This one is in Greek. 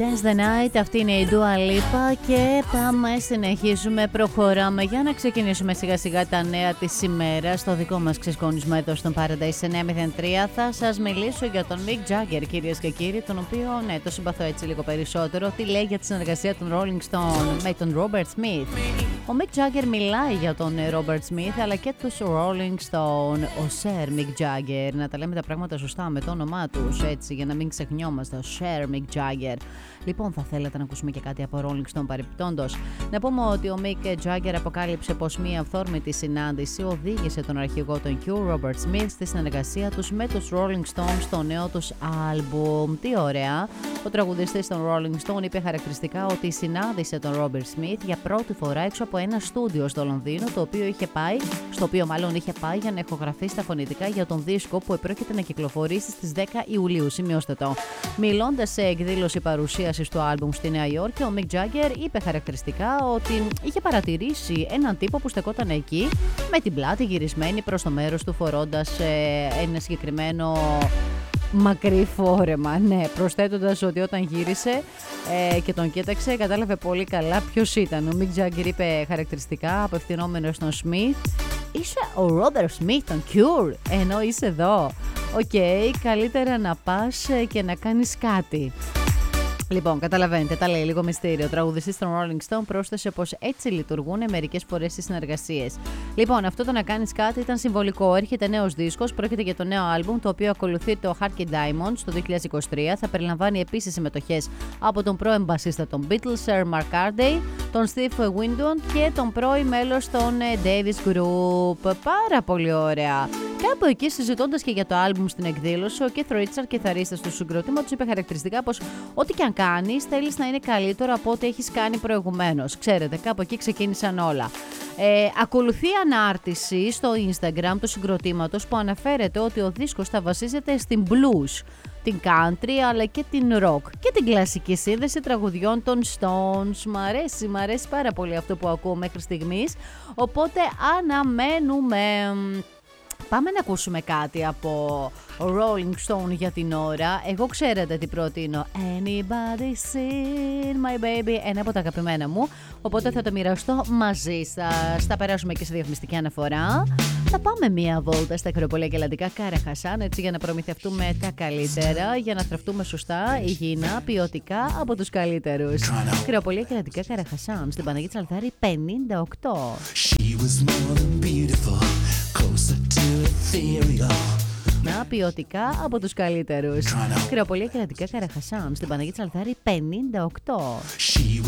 Dance the Night, αυτή είναι η Dua Lipa και συνεχίζουμε, προχωράμε για να ξεκινήσουμε σιγά σιγά τα νέα της ημέρας στο δικό μας ξεσκόνισμα εδώ στον Paradise 903. Θα σας μιλήσω για τον Mick Jagger, κυρίες και κύριοι, τον οποίο το συμπαθώ έτσι λίγο περισσότερο. Τι λέει για τη συνεργασία των Rolling Stone με τον Robert Smith. Ο Mick Jagger μιλάει για τον Robert Smith αλλά και τους Rolling Stone. Ο Sir Mick Jagger, να τα λέμε τα πράγματα σωστά με το όνομά τους, έτσι, για να μην ξεχνιόμαστε. Ο Sir Mick Jagger. Λοιπόν, θα θέλατε να ακούσουμε και κάτι από Rolling Stone παρεπιπτόντως? Να πούμε ότι ο Mick Jagger αποκάλυψε πως μία αυθόρμητη συνάντηση οδήγησε τον αρχηγό των Cure, Robert Smith, στη συνεργασία τους με τους Rolling Stones στο νέο τους άλμπουμ. Τι ωραία! Ο τραγουδιστής των Rolling Stone είπε χαρακτηριστικά ότι συνάντησε τον Robert Smith για πρώτη φορά έξω από ένα στούντιο στο Λονδίνο, στο οποίο είχε πάει για να ηχογραφήσει τα φωνητικά για τον δίσκο που επρόκειται να κυκλοφορήσει στις 10 Ιουλίου. Σημειώστε το. Μιλώντας σε εκδήλωση παρουσίασης του άλμπουμ στη Νέα Υόρκη, ο Mick Jagger είπε χαρακτηριστικά ότι είχε παρατηρήσει έναν τύπο που στεκόταν εκεί με την πλάτη γυρισμένη προς το μέρος του, φορώντας ένα συγκεκριμένο μακρύ φόρεμα. Ναι, προσθέτοντας ότι όταν γύρισε και τον κοίταξε, κατάλαβε πολύ καλά ποιος ήταν. Ο Mick Jagger είπε χαρακτηριστικά, απευθυνόμενος στον Smith: «Είσαι ο Robert Smith των Cure, ενώ είσαι εδώ. Οκ, καλύτερα να πας και να κάνεις κάτι». Λοιπόν, καταλαβαίνετε, τα λέει λίγο μυστήριο. Ο τραγουδιστής των Rolling Stone πρόσθεσε πως έτσι λειτουργούν μερικές φορές οι συνεργασίες. Λοιπόν, αυτό το να κάνεις κάτι ήταν συμβολικό. Έρχεται νέος δίσκος, πρόκειται για το νέο άλμπουμ, το οποίο ακολουθεί το Harky Diamonds το 2023. Θα περιλαμβάνει επίσης συμμετοχές από τον πρώην μπασίστα των Beatles, Sir Mark Carney, τον Steve Winwood και τον πρώην μέλος των Davis Group. Πάρα πολύ ωραία. Κάπου εκεί, συζητώντας και για το άλμπουμ στην εκδήλωση, ο Keith Richards, κιθαρίστας του συγκροτήματος, είπε χαρακτηριστικά πως ό,τι και αν κάνεις, θέλεις να είναι καλύτερο από ό,τι έχεις κάνει προηγουμένως. Ξέρετε, κάπου εκεί ξεκίνησαν όλα. Ακολουθεί ανάρτηση στο Instagram του συγκροτήματος που αναφέρεται ότι ο δίσκος θα βασίζεται στην blues, την country αλλά και την rock και την κλασική σύνδεση τραγουδιών των Stones. Μ' αρέσει πάρα πολύ αυτό που ακούω μέχρι στιγμής, οπότε αναμένουμε. Πάμε να ακούσουμε κάτι από Rolling Stone για την ώρα. Εγώ ξέρετε τι προτείνω. Anybody seen my baby, ένα από τα αγαπημένα μου. Οπότε θα το μοιραστώ μαζί σας. Θα περάσουμε και σε διαφημιστική αναφορά. Θα πάμε μία βόλτα στα Κρεοπολία και Ελλαντικά Καραχασάν, έτσι, για να προμηθευτούμε τα καλύτερα, για να θρεφτούμε σωστά, υγιεινά, ποιοτικά από τους καλύτερους. Κρεοπολία και Ελλαντικά Καραχασάν, στην Παναγία Τσαλθάρη 58. Να, ποιοτικά από τους καλύτερους. Κρεοπολία και Ελλαντικά Καραχασάν, στην Παναγία Τσαλθάρη 58.